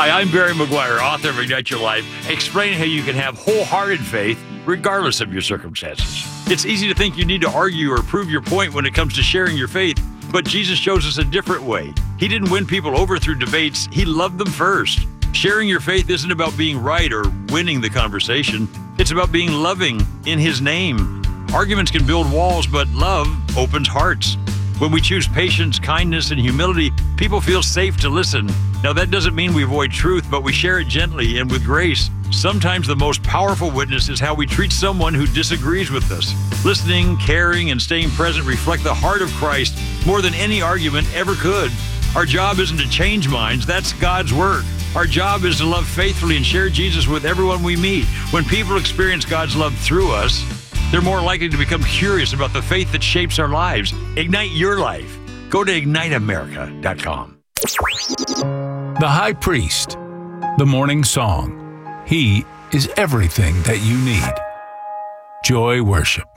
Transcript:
Hi, I'm Barry McGuire, author of Ignite Your Life, explaining how you can have wholehearted faith regardless of your circumstances. It's easy to think you need to argue or prove your point when it comes to sharing your faith, but Jesus shows us a different way. He didn't win people over through debates. He loved them first. Sharing your faith isn't about being right or winning the conversation. It's about being loving in His name. Arguments can build walls, but love opens hearts. When we choose patience, kindness, and humility, people feel safe to listen. Now, that doesn't mean we avoid truth, but we share it gently and with grace. Sometimes the most powerful witness is how we treat someone who disagrees with us. Listening, caring, and staying present reflect the heart of Christ more than any argument ever could. Our job isn't to change minds, that's God's work. Our job is to love faithfully and share Jesus with everyone we meet. When people experience God's love through us, they're more likely to become curious about the faith that shapes our lives. Ignite your life. Go to IgniteAmerica.com. The High Priest, the morning song. He is everything that you need. Joy Worship.